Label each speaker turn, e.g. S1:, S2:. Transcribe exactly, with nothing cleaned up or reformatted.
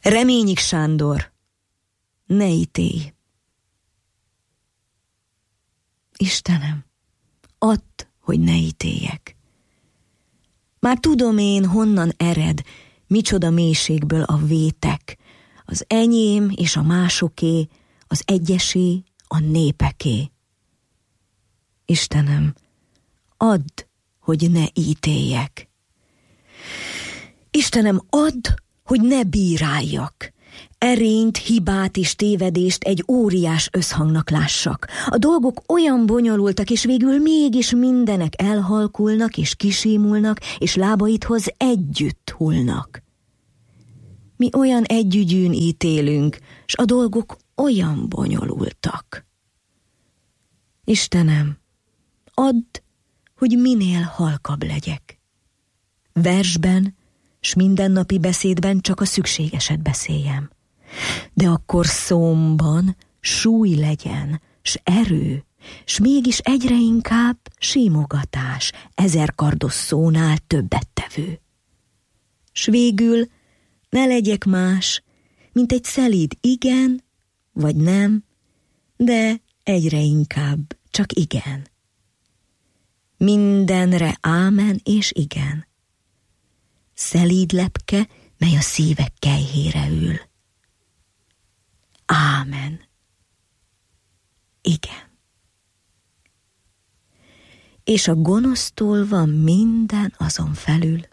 S1: Reményik Sándor, ne ítélj! Istenem, add, hogy ne ítéljek. Már tudom én, honnan ered, micsoda mélységből a vétek, az enyém és a másoké, az egyesé, a népeké. Istenem, add, hogy ne ítéljek. Istenem, add, hogy ne bíráljak. Erényt, hibát és tévedést egy óriás összhangnak lássak. A dolgok olyan bonyolultak, és végül mégis mindenek elhalkulnak és kisimulnak, és lábaidhoz együtt hullnak. Mi olyan együgyűn ítélünk, s a dolgok olyan bonyolultak. Istenem, add, hogy minél halkabb legyek. Versben, s mindennapi beszédben csak a szükségeset beszéljem. De akkor szómban súly legyen, s erő, s mégis egyre inkább simogatás, ezer kardos szónál többet tevő. S végül ne legyek más, mint egy szelíd igen, vagy nem, de egyre inkább csak igen. Mindenre ámen és igen. Szelíd lepke, mely a szívek kelyhére ül. Ámen. Igen. És a gonosztól van minden azon felül